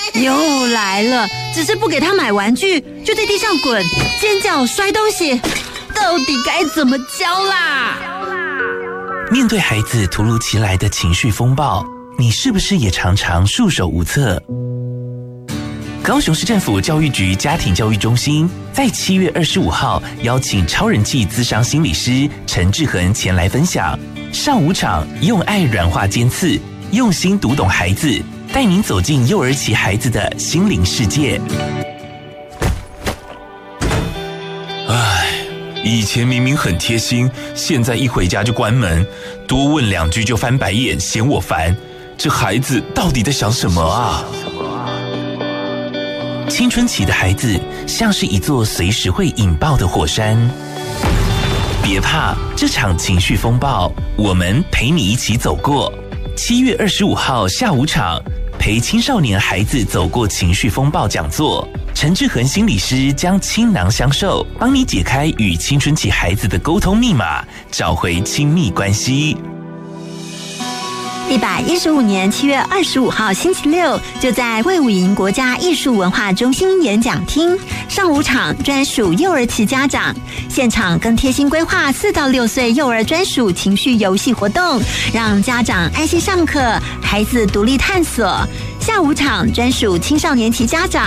又来了，只是不给他买玩具，就在地上滚、尖叫、摔东西，到底该怎么教啦？ 面对孩子突如其来的情绪风暴，你是不是也常常束手无策？高雄市政府教育局家庭教育中心在7月25号邀请超人气咨商心理师陈志恒前来分享，上午场用爱软化尖刺，用心读懂孩子，带您走进幼儿期孩子的心灵世界。 以前明明很贴心，现在一回家就关门，多问2句就翻白眼，嫌我烦。这孩子到底在想什么啊？ 青春期的孩子像是一座随时会引爆的火山，别怕，这场情绪风暴，我们陪你一起走过。7月25号下午场，陪青少年孩子走过情绪风暴讲座，陈志恒心理师将倾囊相授，帮你解开与青春期孩子的沟通密码，找回亲密关系。 115年7月25号星期六，就在卫武营国家艺术文化中心演讲厅，上午场专属幼儿期家长，现场更贴心规划4到6岁幼儿专属情绪游戏活动，让家长安心上课，孩子独立探索。下午场专属青少年期家长，